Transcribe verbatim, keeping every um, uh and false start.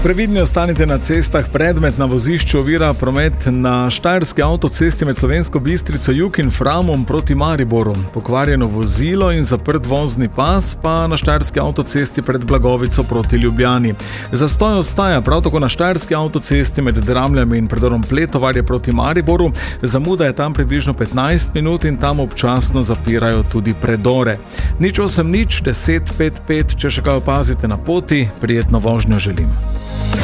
Previdni ostanite na cestah, predmet na vozišču ovira promet na štajerski avtocesti med Slovensko Bistrico jug in Framom proti Mariboru. Pokvarjeno vozilo in zaprt vozni pas pa na štajerski avtocesti pred Blagovico proti Ljubljani. Zastoj ostaja prav tako na štajerski avtocesti med Dramljami in predorom Pletovarje proti Mariboru. Zamuda je tam približno petnajst minut in tam občasno zapirajo tudi predore. Nič osem nič deset pet pet, če še kaj opazite na poti, prijetno vožnjo želim.